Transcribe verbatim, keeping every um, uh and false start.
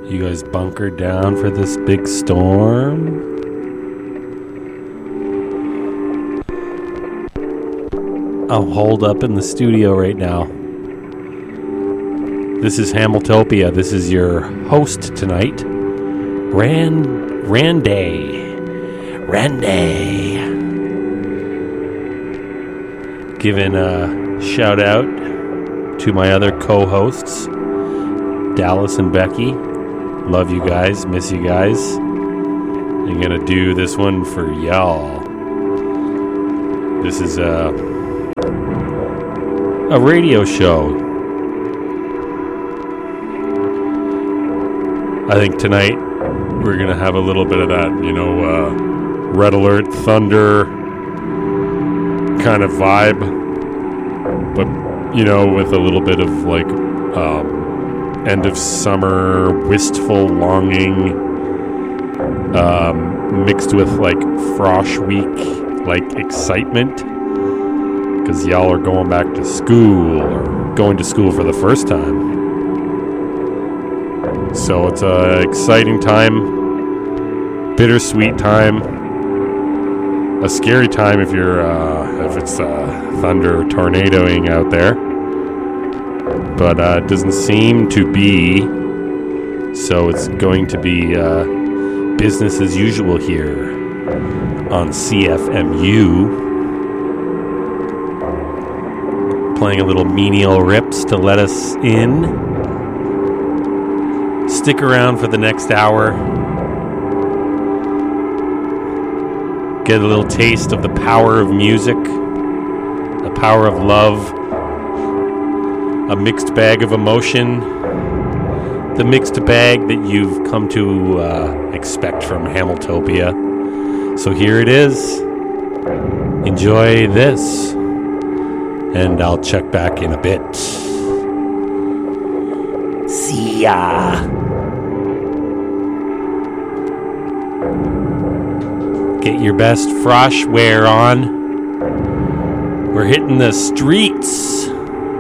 You guys bunkered down for this big storm? I'm holed up in the studio right now. This is Hamiltopia. This is your host tonight, Rand Randay. Randay. Giving a shout out to my other co-hosts, Dallas and Becky. Love you guys. Miss you guys. I'm gonna do this one for y'all. This is a a radio show. I think tonight we're gonna have a little bit of that, you know, uh, red alert, thunder kind of vibe, but you know, with a little bit of like um, end of summer wistful longing, um, mixed with like frosh week like excitement, because y'all are going back to school or going to school for the first time. So it's a exciting time, bittersweet time, a scary time if you're uh, if it's uh, thunder or tornadoing out there. But uh, it doesn't seem to be, so it's going to be uh, business as usual here on C F M U. Playing a little menial rips to let us in. Stick around for the next hour. Get a little taste of the power of music, the power of love, a mixed bag of emotion, the mixed bag that you've come to uh, expect from Hamiltopia. So here it is. Enjoy this. And I'll check back in a bit. See ya. Get your best frosh wear on. We're hitting the streets.